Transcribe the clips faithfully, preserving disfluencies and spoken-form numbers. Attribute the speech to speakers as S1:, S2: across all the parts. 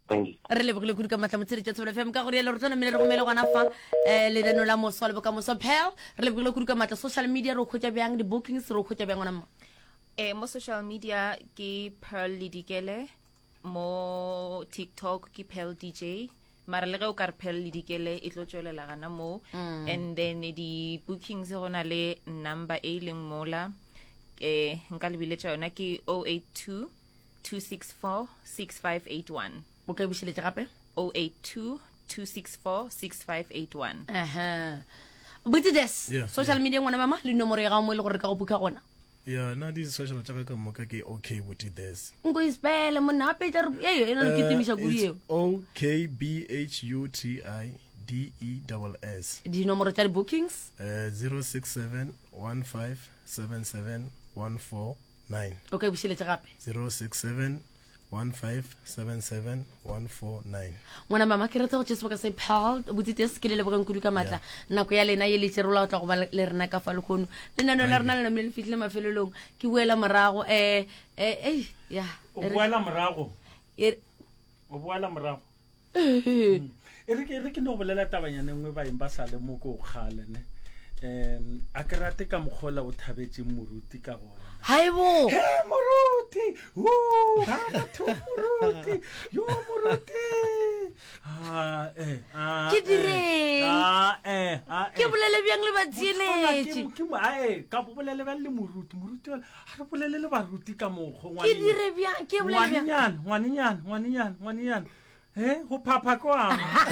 S1: thank you
S2: re le bogile kudu ka matla motsheretsa tsholo F M ka gore le re tsona mmele re gomele gona fa eh le deno la moswa le boka moswa Pearl re le bogile kudu ka matla social media re khotsa byang di bookings re khotsa byang gona
S3: eh mo social media ke Pearl Lidikele mo TikTok ke Pearl D J mara le go ka Pearl Lidikele e tlo tswelela gana mo and then di bookings gona le number e leng mola eh nka le biletsa yona ke zero eight two two six four six five eight one
S2: o ka bushile gape
S3: zero eight two two six four six five eight one
S2: aha buti des
S4: Yeah,
S2: social media ngwana mama le nomoro ya ga mo le gore ka go buka gona
S4: yeah na di social tsa ka mo ka ke okay with this
S2: ngo ispele mo na peta re eh ena le kitimisha kuri eo
S4: O K B H U T I D E S S
S2: di nomoro tsa di bookings
S4: uh zero six seven one five seven seven one four nine
S2: o ka bushile gape
S4: zero six seven one five seven seven one four nine
S2: ngwana mama ke rata go tshetswa ka se Pearl buti des ke le bogang kudu ka matla nako ya lena ye le tserola o tla go ba le rena ka fa le khono le nano la rena le le fitlhe mafelelong ke buela morago eh eh ya
S5: o buela morago
S2: e
S5: o buela morago e re ke re ke no bolela tabanyane nngwe ba imba sale mo go khale ne em a ke rate ka moghola o thabetse moruti ka gona
S2: haibo
S5: Hey, Moruti! Woo! Hatu Moruti! Yo, Moruti! Ah, eh, ah,
S2: Ke
S5: eh,
S2: direng?
S5: Ah, eh, ah, eh.
S2: ke bolele byang le batsieletse
S5: Ke mo, ah, eh, ka bolele ba le Moruti. Moruti, ha re bolele le baruti ka mogo.
S2: ke dire byang ke bolele byang
S5: Ngwaninyan, ngwaninyan, ngwaninyan, ngwaninyan. Eh, ho papa kwa.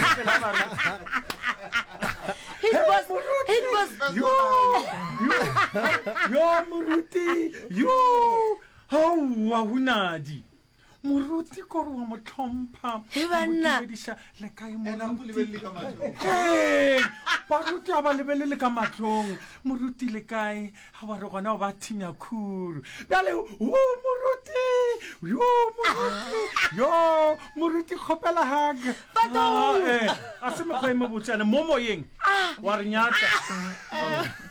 S2: hit boss hit boss
S5: Yo! Yo! Yo, Moruti! Yo! How wahunadi? Moruti kore wa mo tlhompha.
S2: He banna.
S5: Le kae mo Hey! Baruti a ba lebelele ka matlong. Moruti le kae? Ha ba re gona ba thinya khuru. Bale wo Moruti! Yo Moruti! Yo Moruti khopela hag.
S2: Bato!
S5: Eh, a se me go ema botsana mo moyeng. Wa re nyatsa.